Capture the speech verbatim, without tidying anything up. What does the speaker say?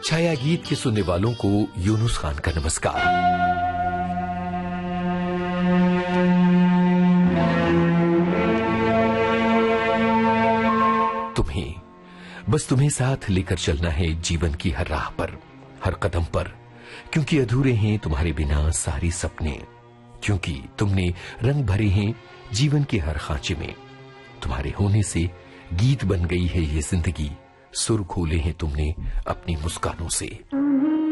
छाया गीत के सुनने वालों को यूनुस खान का नमस्कार। तुम्हें बस तुम्हें साथ लेकर चलना है जीवन की हर राह पर, हर कदम पर, क्योंकि अधूरे हैं तुम्हारे बिना सारे सपने, क्योंकि तुमने रंग भरे हैं जीवन के हर खांचे में। तुम्हारे होने से गीत बन गई है ये जिंदगी, सुर खोले हैं तुमने अपनी मुस्कानों से।